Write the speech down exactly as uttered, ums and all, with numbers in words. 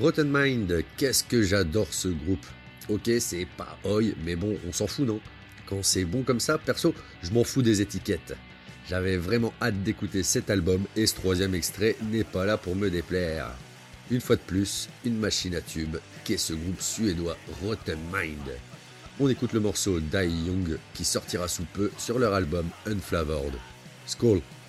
Rotten Mind, qu'est-ce que j'adore ce groupe. Ok, c'est pas Oi, mais bon, on s'en fout, non? Quand c'est bon comme ça, perso, je m'en fous des étiquettes. J'avais vraiment hâte d'écouter cet album et ce troisième extrait n'est pas là pour me déplaire. Une fois de plus, une machine à tube qu'est ce groupe suédois Rotten Mind. On écoute le morceau Die Young qui sortira sous peu sur leur album Unflavored. Skål!